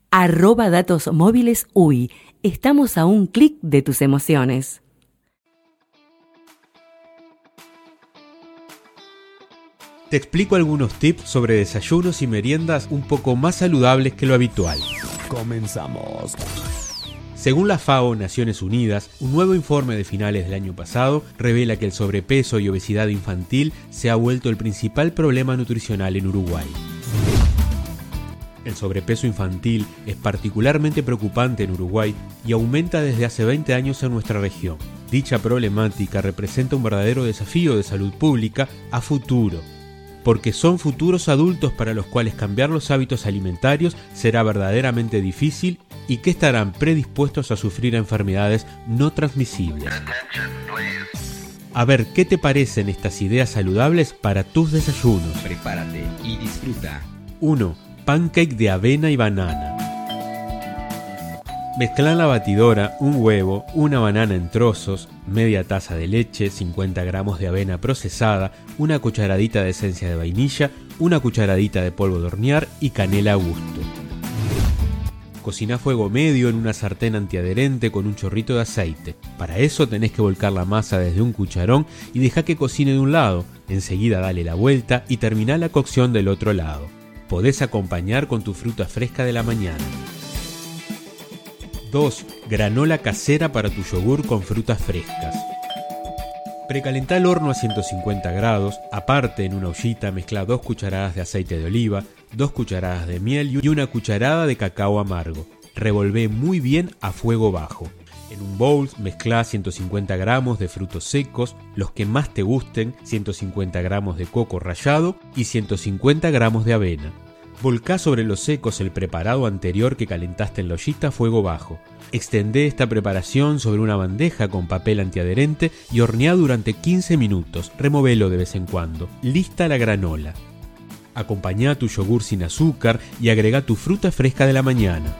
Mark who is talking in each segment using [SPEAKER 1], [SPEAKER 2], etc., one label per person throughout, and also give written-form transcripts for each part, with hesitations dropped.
[SPEAKER 1] Datos Móviles UI. Estamos a un clic de tus emociones.
[SPEAKER 2] Te explico algunos tips sobre desayunos y meriendas un poco más saludables que lo habitual.
[SPEAKER 3] Comenzamos.
[SPEAKER 2] Según la FAO, Naciones Unidas, un nuevo informe de finales del año pasado revela que el sobrepeso y obesidad infantil se ha vuelto el principal problema nutricional en Uruguay. El sobrepeso infantil es particularmente preocupante en Uruguay y aumenta desde hace 20 años en nuestra región. Dicha problemática representa un verdadero desafío de salud pública a futuro, porque son futuros adultos para los cuales cambiar los hábitos alimentarios será verdaderamente difícil y que estarán predispuestos a sufrir enfermedades no transmisibles. A ver, ¿qué te parecen estas ideas saludables para tus desayunos?
[SPEAKER 3] Prepárate y disfruta.
[SPEAKER 2] 1. Pancake de avena y banana. Mezcla en la batidora un huevo, una banana en trozos, media taza de leche, 50 gramos de avena procesada, una cucharadita de esencia de vainilla, una cucharadita de polvo de hornear y canela a gusto. Cocina a fuego medio en una sartén antiadherente con un chorrito de aceite. Para eso tenés que volcar la masa desde un cucharón y deja que cocine de un lado. Enseguida dale la vuelta y termina la cocción del otro lado. Podés acompañar con tu fruta fresca de la mañana. 2. Granola casera para tu yogur con frutas frescas. Precalentá el horno a 150 grados, aparte en una ollita mezcla 2 cucharadas de aceite de oliva, 2 cucharadas de miel y una cucharada de cacao amargo. Revolvé muy bien a fuego bajo. En un bowl mezclá 150 gramos de frutos secos, los que más te gusten, 150 gramos de coco rallado y 150 gramos de avena. Volcá sobre los secos el preparado anterior que calentaste en la ollita a fuego bajo. Extendé esta preparación sobre una bandeja con papel antiadherente y horneá durante 15 minutos. Removelo de vez en cuando. Lista la granola. Acompañá tu yogur sin azúcar y agregá tu fruta fresca de la mañana.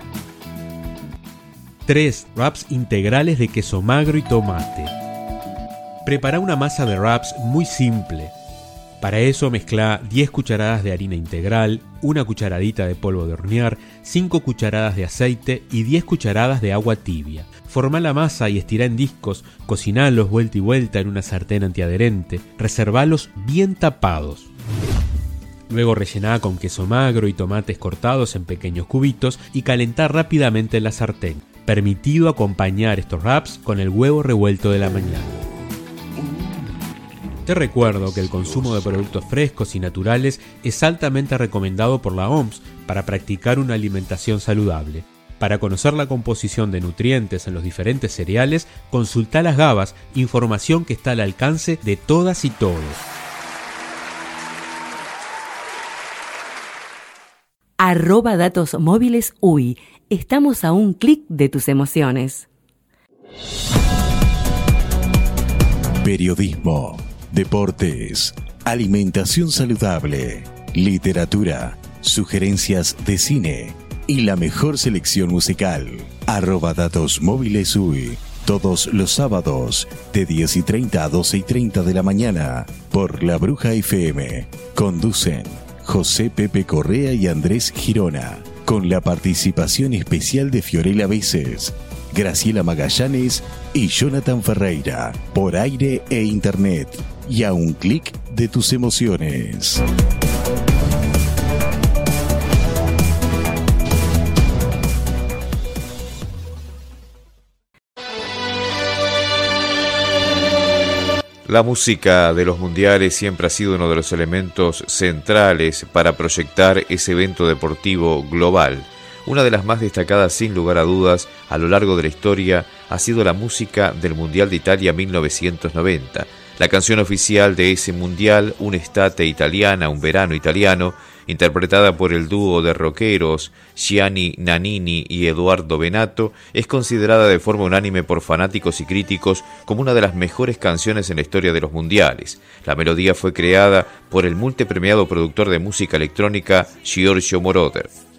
[SPEAKER 2] 3. Wraps integrales de queso magro y tomate. Prepara una masa de wraps muy simple. Para eso mezcla 10 cucharadas de harina integral, una cucharadita de polvo de hornear, 5 cucharadas de aceite y 10 cucharadas de agua tibia. Formá la masa y estirá en discos, cocinalos vuelta y vuelta en una sartén antiadherente, reservalos bien tapados. Luego rellená con queso magro y tomates cortados en pequeños cubitos y calentá rápidamente en la sartén. Permitido acompañar estos wraps con el huevo revuelto de la mañana. Te recuerdo que el consumo de productos frescos y naturales es altamente recomendado por la OMS para practicar una alimentación saludable. Para conocer la composición de nutrientes en los diferentes cereales, consulta las GABAs, información que está al alcance de todas y todos.
[SPEAKER 1] Datos Móviles UI. Estamos a un clic de tus emociones.
[SPEAKER 4] Periodismo, deportes, alimentación saludable, literatura, sugerencias de cine y la mejor selección musical. Datos Móviles UI. Todos los sábados de 10:30 a 12:30 de la mañana por La Bruja FM. Conducen José Pepe Correa y Andrés Girona, con la participación especial de Fiorella Veces, Graciela Magallanes y Jonathan Ferreira, por aire e internet, y a un clic de tus emociones.
[SPEAKER 5] La música de los mundiales siempre ha sido uno de los elementos centrales para proyectar ese evento deportivo global. Una de las más destacadas, sin lugar a dudas, a lo largo de la historia ha sido la música del Mundial de Italia 1990. La canción oficial de ese mundial, Un'estate italiana, un verano italiano, interpretada por el dúo de rockeros Gianni Nannini y Eduardo Benato, es considerada de forma unánime por fanáticos y críticos como una de las mejores canciones en la historia de los mundiales. La melodía fue creada por el multipremiado productor de música electrónica Giorgio Moroder.